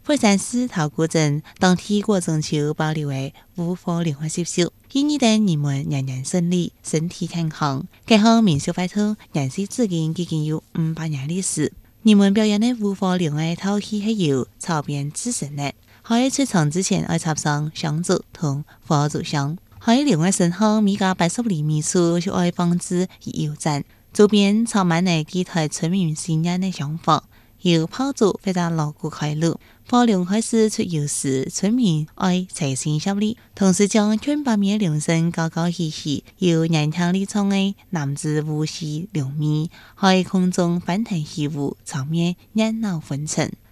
火山寺头古镇当天过中秋保留的五花莲花习俗，愿意等你们人人顺利、身体健康。这项民俗活动人世至今已经有500年历史。你们表演的五花莲花套戏是由草编制成的。在出场之前，要插上香烛同花烛香。在莲花身后每隔80厘米处就要放置油盏，周边插满了几台村民信仰的香火。由炮竹或者锣鼓开路，花莲开始出游时，村民爱齐心协力，同时将全把面铃声高高起起，由人听力唱的男子舞戏两面，在空中翻腾起舞，场面热闹纷呈。